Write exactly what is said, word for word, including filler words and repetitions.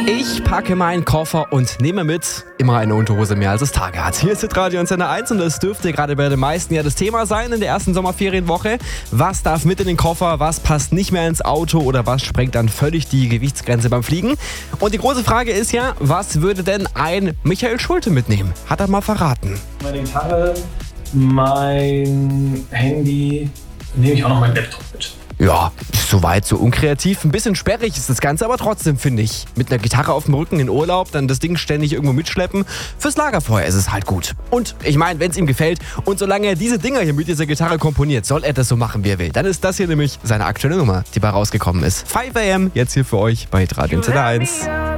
Ich packe meinen Koffer und nehme mit immer eine Unterhose mehr als es Tage hat. Hier ist Radio Antenne eins und das dürfte gerade bei den meisten ja das Thema sein in der ersten Sommerferienwoche. Was darf mit in den Koffer, was passt nicht mehr ins Auto oder was sprengt dann völlig die Gewichtsgrenze beim Fliegen? Und die große Frage ist ja, was würde denn ein Michael Schulte mitnehmen? Hat er mal verraten. Meine Gitarre, mein Handy, nehme ich auch noch meinen Laptop mit. Ja, soweit so unkreativ. Ein bisschen sperrig ist das Ganze, aber trotzdem finde ich. Mit einer Gitarre auf dem Rücken in Urlaub, dann das Ding ständig irgendwo mitschleppen. Fürs Lagerfeuer ist es halt gut. Und ich meine, wenn es ihm gefällt und solange er diese Dinger hier mit dieser Gitarre komponiert, soll er das so machen, wie er will. Dann ist das hier nämlich seine aktuelle Nummer, die bei rausgekommen ist. fünf a m, jetzt hier für euch bei Radio Antenne eins.